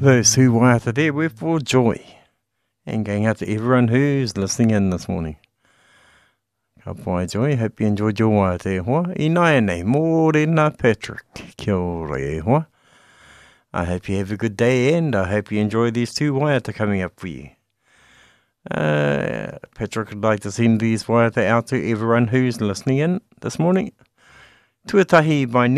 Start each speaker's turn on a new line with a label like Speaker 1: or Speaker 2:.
Speaker 1: Those who waiata there were for joy. And going out to everyone who's listening in this morning. Ka pai joy, hope you enjoyed your waiata e hoa. I nai nei, mōrena Patrick. Kia ora e hoa. I hope you have a good day and I hope you enjoy these two waiata coming up for you. Patrick would like to send these waiata out to everyone who's listening in this morning. Tuatahi by